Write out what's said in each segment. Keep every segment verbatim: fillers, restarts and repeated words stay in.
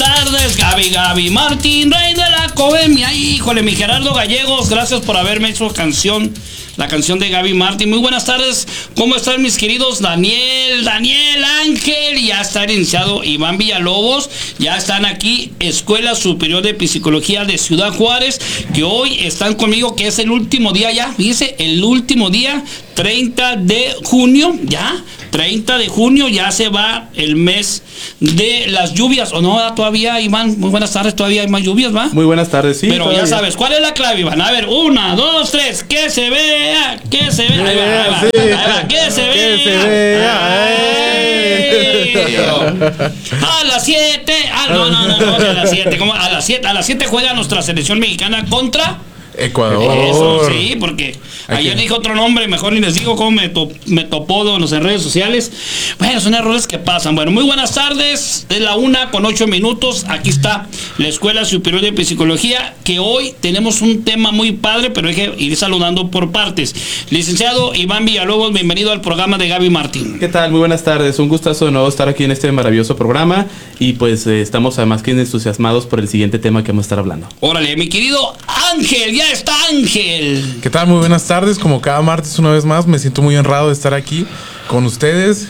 tardes, Gaby, Gaby Martín, rey de la Academia. Híjole, mi Gerardo Gallegos, gracias por haberme hecho canción, la canción de Gaby Martín. Muy buenas tardes, ¿cómo están mis queridos Daniel, Daniel, Ángel? Ya está iniciado Iván Villalobos, ya están aquí, Escuela Superior de Psicología de Ciudad Juárez, que hoy están conmigo, que es el último día ya, fíjense, el último día, treinta de junio, ya, treinta de junio, ya se va el mes de las lluvias, ¿o no? Todavía, Iván, muy buenas tardes, todavía hay más lluvias, ¿va? Muy buenas tardes, sí. Pero todavía. ya sabes, ¿cuál es la clave, Iván? A ver, una, dos, tres, que se vea, que se vea, ahí va, ahí va, Sí. ahí va, que se Que vea, se vea. a las siete, ah, no, no, no, no, a las siete, ¿cómo? A las siete, a las siete juega nuestra selección mexicana contra Ecuador. Eso, sí, porque Hay ayer que... dije otro nombre, mejor ni les digo cómo me, to, me topó en las redes sociales. Bueno, son errores que pasan. Bueno, muy buenas tardes, es la una con ocho minutos. Aquí está la Escuela Superior de Psicología, que hoy tenemos un tema muy padre, pero hay que ir saludando por partes. Licenciado Iván Villalobos, bienvenido al programa de Gaby Martín. ¿Qué tal? Muy buenas tardes, un gustazo de nuevo estar aquí en este maravilloso programa y pues eh, estamos además que entusiasmados por el siguiente tema que vamos a estar hablando. Órale, mi querido Ángel, ya está Ángel. ¿Qué tal? Muy buenas tardes. Como cada martes una vez más, me siento muy honrado de estar aquí con ustedes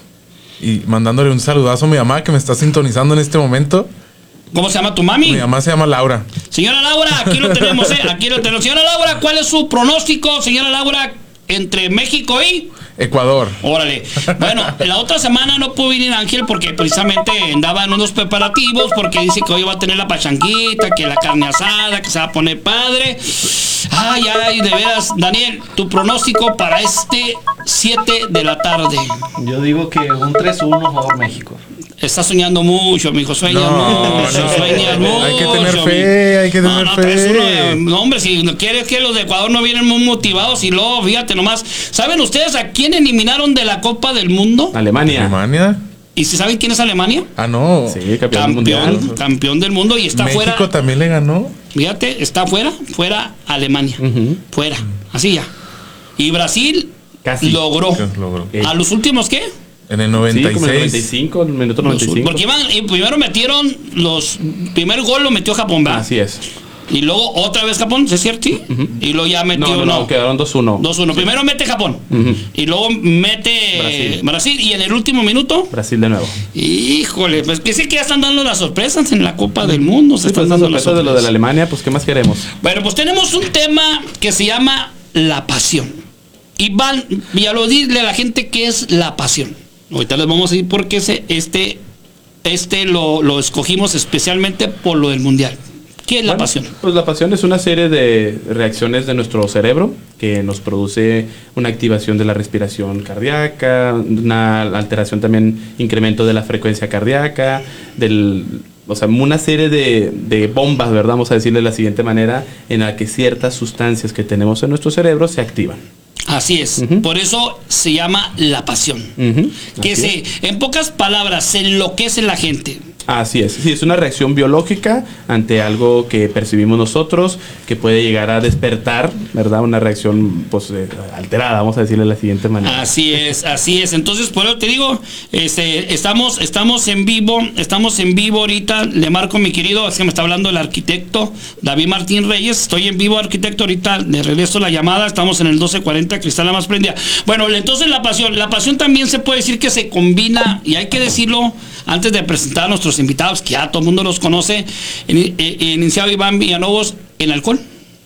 y mandándole un saludazo a mi mamá que me está sintonizando en este momento. ¿Cómo se llama tu mami? Mi mamá se llama Laura. Señora Laura, aquí lo tenemos, ¿eh? Aquí lo tenemos. Señora Laura, ¿cuál es su pronóstico, señora Laura, entre México y Ecuador. Órale. Bueno, la otra semana no pudo venir Ángel porque precisamente andaba en unos preparativos, porque dice que hoy va a tener la pachanguita, que la carne asada, que se va a poner padre. Ay, ay, de veras. Daniel, tu pronóstico para este siete de la tarde. Yo digo que un tres uno favor México. Estás soñando mucho, mijo, sueñas No, mucho, no. sueñas mucho. Hay que tener mijo. fe, hay que No, tener no, fe. tres uno, eh, no, hombre, si no quieres que los de Ecuador no vienen muy motivados y luego, fíjate nomás, ¿saben ustedes a quién eliminaron de la Copa del Mundo? Alemania. ¿Alemania? ¿Y si saben quién es Alemania? Ah, no. Sí, campeón, Campeón, mundial. campeón del mundo y está México fuera. también le ganó. Fíjate, está fuera, fuera Alemania. Ujú. Fuera, así ya. Y Brasil Casi. logró. Que logró. Eh, ¿A los últimos qué? En el Sí, noventa y como el noventa y seis. cinco, el minuto Los- noventa y cinco. porque iban, y primero metieron los. Primer gol lo metió Japón, ¿verdad? Así es. Y luego otra vez Japón, ¿es cierto? Sí. Y luego ya metió. No, no, no, quedaron dos uno. dos uno. Primero mete Japón. Ujú. Y luego mete Brasil. Brasil. Y en el último minuto. Brasil de nuevo. Híjole, pues que sí que ya están dando las sorpresas en la Copa del Mundo. Se Sí, están pues, dando eso las de lo de la sorpresas. Alemania, pues ¿qué más queremos? Bueno, pues tenemos un tema que se llama la pasión. Iván Villalobos, dile a la gente qué es la pasión. Ahorita les vamos a decir por qué ese, este, este lo, lo escogimos especialmente por lo del Mundial. ¿Qué es la Bueno, pasión? Pues la pasión es una serie de reacciones de nuestro cerebro que nos produce una activación de la respiración cardíaca, una alteración también, incremento de la frecuencia cardíaca, del, o sea, una serie de, de bombas, ¿verdad? Vamos a decirle de la siguiente manera, en la que ciertas sustancias que tenemos en nuestro cerebro se activan. Así es. Ujú. Por eso se llama la pasión. Ujú, Que así se, es. en pocas palabras, se enloquece la gente. Así es, sí, es una reacción biológica ante algo que percibimos nosotros, que puede llegar a despertar, ¿verdad? Una reacción pues eh, alterada, vamos a decirle de la siguiente manera. Así es, así es. Entonces, por eso te digo, este, estamos, estamos en vivo, estamos en vivo ahorita. Le marco a mi querido, es que me está hablando el arquitecto David Martín Reyes. Estoy en vivo, arquitecto, ahorita le regreso la llamada. Estamos en el doce cuarenta, Cristal la más prendida. Bueno, entonces la pasión, la pasión también se puede decir que se combina, y hay que decirlo antes de presentar a nuestros invitados, que ya todo el mundo los conoce, en- en- iniciado Iván Villalobos, en alcohol.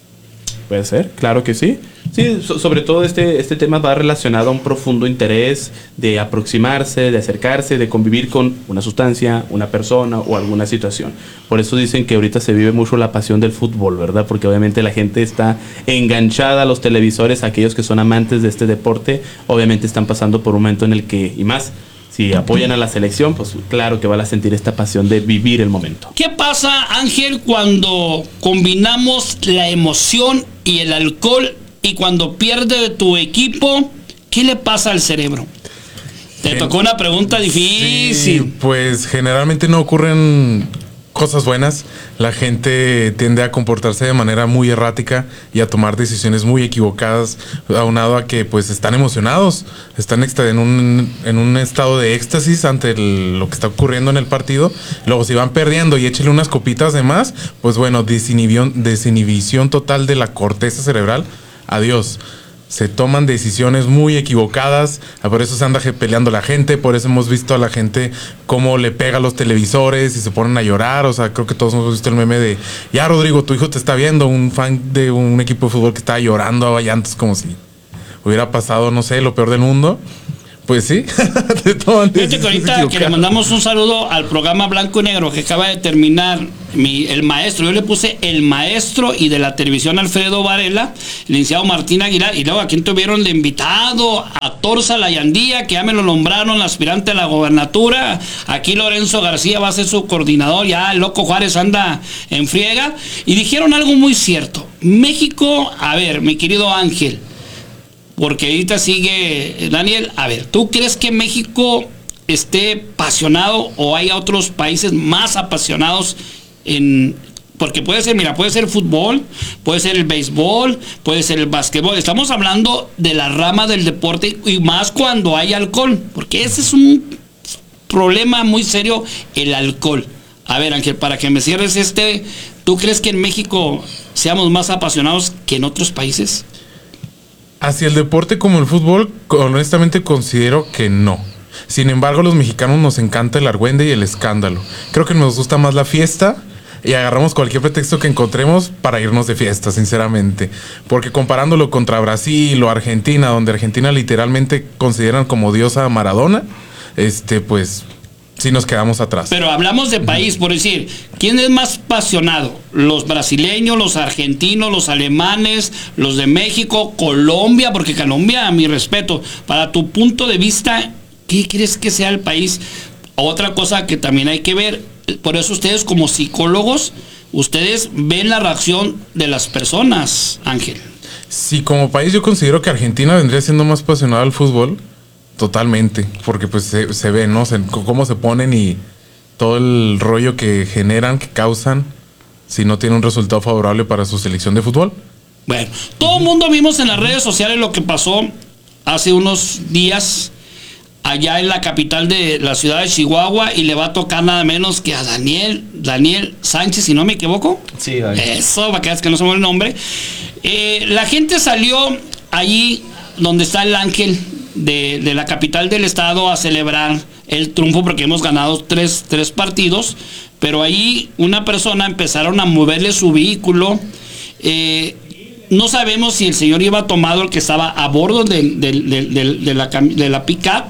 Puede ser, claro que sí. Sí, so- sobre todo este, este tema va relacionado a un profundo interés de aproximarse, de acercarse, de convivir con una sustancia, una persona o alguna situación. Por eso dicen que ahorita se vive mucho la pasión del fútbol, ¿verdad? Porque obviamente la gente está enganchada a los televisores, aquellos que son amantes de este deporte, obviamente están pasando por un momento en el que, y más, si apoyan a la selección, pues claro que van a sentir esta pasión de vivir el momento. ¿Qué pasa, Ángel, cuando combinamos la emoción y el alcohol y cuando pierde tu equipo? ¿Qué le pasa al cerebro? Te Gen- tocó una pregunta difícil. Sí, pues generalmente no ocurren cosas buenas. La gente tiende a comportarse de manera muy errática y a tomar decisiones muy equivocadas, aunado a que pues están emocionados, están en un, en un estado de éxtasis ante el, lo que está ocurriendo en el partido. Luego si van perdiendo y échenle unas copitas de más, pues bueno, desinhibición, desinhibición total de la corteza cerebral. Adiós. Se toman decisiones muy equivocadas, por eso se anda peleando la gente, por eso hemos visto a la gente cómo le pega a los televisores y se ponen a llorar. O sea, creo que todos hemos visto el meme de, ya Rodrigo, tu hijo te está viendo, un fan de un equipo de fútbol que está llorando a llantos como si hubiera pasado, no sé, lo peor del mundo. Pues sí. Fíjate que ahorita que le mandamos un saludo al programa Blanco y Negro que acaba de terminar mi, el maestro, yo le puse el maestro y de la televisión Alfredo Varela, el licenciado Martín Aguilar, y luego a quien tuvieron de invitado a Torza Layandía, que ya me lo nombraron aspirante a la gobernatura. Aquí Lorenzo García va a ser su coordinador, ya el Loco Juárez anda en friega, y dijeron algo muy cierto. México, a ver, mi querido Ángel, porque ahorita sigue Daniel, a ver, ¿tú crees que México esté apasionado o hay otros países más apasionados en, porque puede ser, mira, puede ser el fútbol, puede ser el béisbol, puede ser el básquetbol, estamos hablando de la rama del deporte y más cuando hay alcohol, porque ese es un problema muy serio, el alcohol. A ver, Ángel, para que me cierres este, ¿tú crees que en México seamos más apasionados que en otros países? Hacia el deporte como el fútbol, honestamente considero que no. Sin embargo, a los mexicanos nos encanta el argüende y el escándalo. Creo que nos gusta más la fiesta y agarramos cualquier pretexto que encontremos para irnos de fiesta, sinceramente. Porque comparándolo contra Brasil o Argentina, donde Argentina literalmente consideran como diosa a Maradona, este, pues sí nos quedamos atrás. Pero hablamos de país, por decir, ¿quién es más apasionado? ¿Los brasileños, los argentinos, los alemanes, los de México, Colombia? Porque Colombia, a mi respeto, para tu punto de vista, ¿qué crees que sea el país? Otra cosa que también hay que ver, por eso ustedes como psicólogos, ustedes ven la reacción de las personas, Ángel. Sí, como país yo considero que Argentina vendría siendo más apasionada al fútbol. Totalmente, porque pues se, se ve, ¿no? Se, cómo se ponen y todo el rollo que generan, que causan, si no tiene un resultado favorable para su selección de fútbol. Bueno, todo el mundo vimos en las redes sociales lo que pasó hace unos días allá en la capital de la ciudad de Chihuahua y le va a tocar nada menos que a Daniel, Daniel Sánchez, si no me equivoco. Sí, David. Eso, para que veas que no se me el nombre. Eh, la gente salió allí donde está el Ángel, De, de la capital del estado a celebrar el triunfo porque hemos ganado tres, tres partidos, pero ahí una persona empezaron a moverle su vehículo. Eh, no sabemos si el señor iba tomado, el que estaba a bordo de, de, de, de, de la, de la pick-up.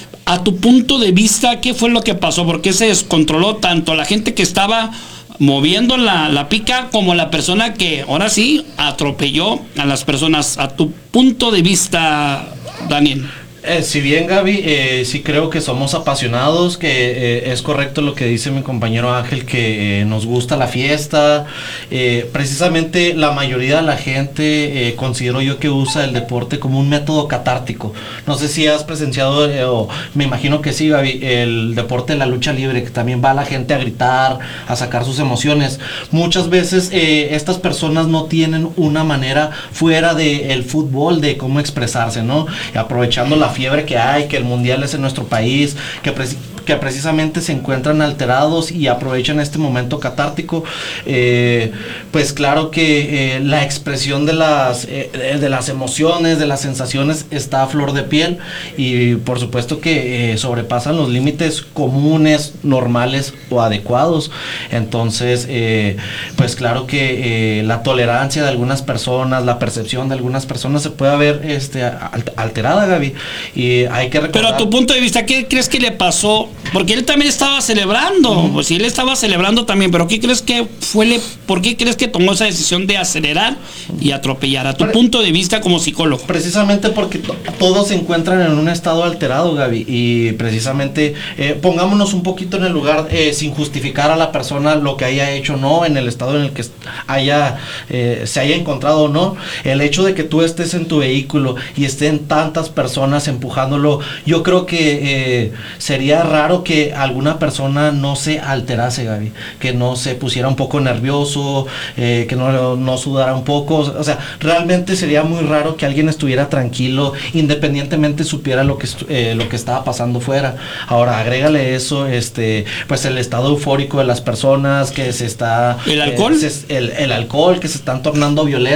A tu punto de vista, ¿qué fue lo que pasó? ¿Por qué se descontroló tanto la gente que estaba moviendo la, la pick-up como la persona que ahora sí atropelló a las personas? A tu punto de vista, Daniel. Eh, si bien, Gaby, eh, sí creo que somos apasionados, que eh, es correcto lo que dice mi compañero Ángel, que eh, nos gusta la fiesta. Eh, precisamente la mayoría de la gente eh, considero yo que usa el deporte como un método catártico. No sé si has presenciado, eh, o me imagino que sí, Gaby, el deporte de la lucha libre, que también va la gente a gritar, a sacar sus emociones. Muchas veces eh, estas personas no tienen una manera fuera del fútbol de cómo expresarse, ¿no? Y aprovechando la fiebre que hay, que el mundial es en nuestro país, que, pre que precisamente se encuentran alterados y aprovechan este momento catártico, eh, pues claro que eh, la expresión de las, eh, de las emociones, de las sensaciones está a flor de piel y por supuesto que eh, sobrepasan los límites comunes, normales o adecuados. Entonces, eh, pues claro que eh, la tolerancia de algunas personas, la percepción de algunas personas se puede ver este, alterada, Gaby. Y hay que recordar... Pero a tu punto de vista, ¿qué crees que le pasó? Porque él también estaba celebrando, uh-huh. Pues sí, él estaba celebrando también, pero ¿qué crees que fue, le, por qué crees que tomó esa decisión de acelerar y atropellar? A tu Pre punto de vista como psicólogo. Precisamente porque to todos se encuentran en un estado alterado, Gaby, y precisamente eh, pongámonos un poquito en el lugar, eh, sin justificar a la persona lo que haya hecho, no, en el estado en el que haya, eh, se haya encontrado o no. El hecho de que tú estés en tu vehículo y estén tantas personas empujándolo, yo creo que eh, sería raro raro que alguna persona no se alterase, Gaby, que no se pusiera un poco nervioso, eh, que no, no sudara un poco. O sea, realmente sería muy raro que alguien estuviera tranquilo, independientemente supiera lo que, eh, lo que estaba pasando fuera. Ahora, agrégale eso, este, pues el estado eufórico de las personas, que se está... ¿El alcohol? Eh, se, el, el alcohol, que se están tornando violentos.